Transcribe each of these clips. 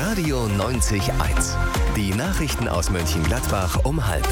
Radio 90.1. Die Nachrichten aus Mönchengladbach um 12:30.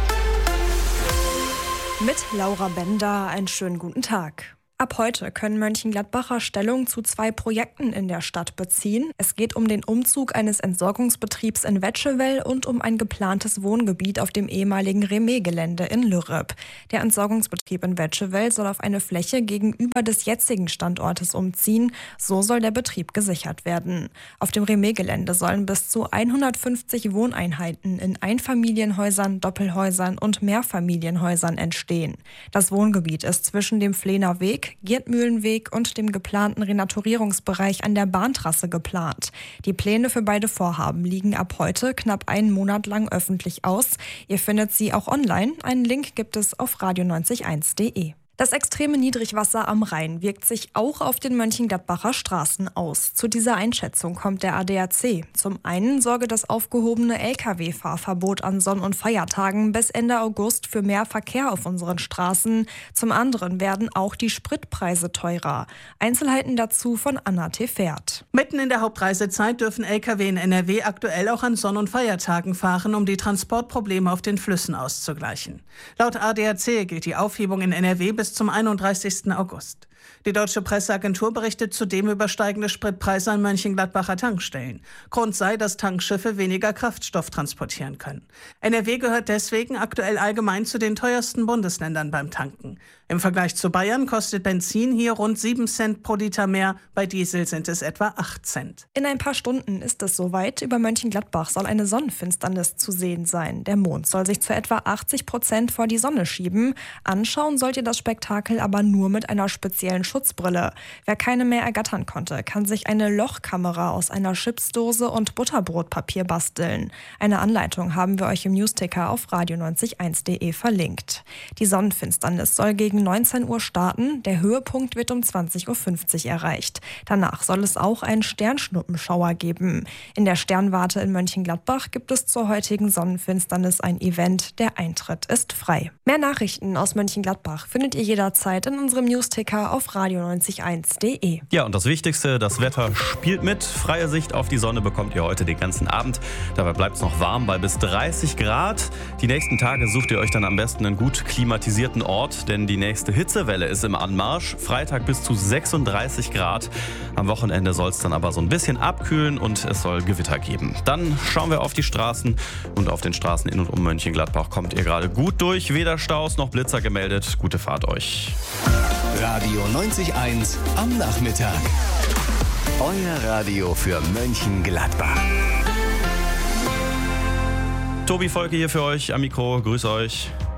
Mit Laura Bender, einen schönen guten Tag. Ab heute können Mönchengladbacher Stellung zu 2 Projekten in der Stadt beziehen. Es geht um den Umzug eines Entsorgungsbetriebs in Wetschewell und um ein geplantes Wohngebiet auf dem ehemaligen Remet-Gelände in Lürrep. Der Entsorgungsbetrieb in Wetschewell soll auf eine Fläche gegenüber des jetzigen Standortes umziehen. So soll der Betrieb gesichert werden. Auf dem Remet-Gelände sollen bis zu 150 Wohneinheiten in Einfamilienhäusern, Doppelhäusern und Mehrfamilienhäusern entstehen. Das Wohngebiet ist zwischen dem Flehner Weg, Giertmühlenweg und dem geplanten Renaturierungsbereich an der Bahntrasse geplant. Die Pläne für beide Vorhaben liegen ab heute knapp einen Monat lang öffentlich aus. Ihr findet sie auch online. Einen Link gibt es auf radio901.de. Das extreme Niedrigwasser am Rhein wirkt sich auch auf den Mönchengladbacher Straßen aus. Zu dieser Einschätzung kommt der ADAC. Zum einen sorge das aufgehobene Lkw-Fahrverbot an Sonn- und Feiertagen bis Ende August für mehr Verkehr auf unseren Straßen. Zum anderen werden auch die Spritpreise teurer. Einzelheiten dazu von Anna Tefert. Mitten in der Hauptreisezeit dürfen Lkw in NRW aktuell auch an Sonn- und Feiertagen fahren, um die Transportprobleme auf den Flüssen auszugleichen. Laut ADAC gilt die Aufhebung in NRW bis zum 31. August. Die Deutsche Presseagentur berichtet zudem über steigende Spritpreise an Mönchengladbacher Tankstellen. Grund sei, dass Tankschiffe weniger Kraftstoff transportieren können. NRW gehört deswegen aktuell allgemein zu den teuersten Bundesländern beim Tanken. Im Vergleich zu Bayern kostet Benzin hier rund 7 Cent pro Liter mehr, bei Diesel sind es etwa 8 Cent. In ein paar Stunden ist es soweit. Über Mönchengladbach soll eine Sonnenfinsternis zu sehen sein. Der Mond soll sich zu etwa 80% vor die Sonne schieben. Anschauen sollt ihr das Spektakel aber nur mit einer speziellen Schutzbrille. Wer keine mehr ergattern konnte, kann sich eine Lochkamera aus einer Chipsdose und Butterbrotpapier basteln. Eine Anleitung haben wir euch im Newsticker auf radio901.de verlinkt. Die Sonnenfinsternis soll gegen 19 Uhr starten. Der Höhepunkt wird um 20.50 Uhr erreicht. Danach soll es auch einen Sternschnuppenschauer geben. In der Sternwarte in Mönchengladbach gibt es zur heutigen Sonnenfinsternis ein Event. Der Eintritt ist frei. Mehr Nachrichten aus Mönchengladbach findet ihr jederzeit in unserem Newsticker auf radio901.de. Ja, und das Wichtigste, das Wetter spielt mit. Freie Sicht auf die Sonne bekommt ihr heute den ganzen Abend. Dabei bleibt es noch warm bei bis 30 Grad. Die nächsten Tage sucht ihr euch dann am besten einen gut klimatisierten Ort, denn die nächste Hitzewelle ist im Anmarsch. Freitag bis zu 36 Grad. Am Wochenende soll es dann aber so ein bisschen abkühlen und es soll Gewitter geben. Dann schauen wir auf die Straßen und auf den Straßen in und um Mönchengladbach kommt ihr gerade gut durch. Weder Staus noch Blitzer gemeldet. Gute Fahrt euch. Radio 90.1 am Nachmittag. Euer Radio für Mönchengladbach. Tobi Volke hier für euch am Mikro. Grüß euch.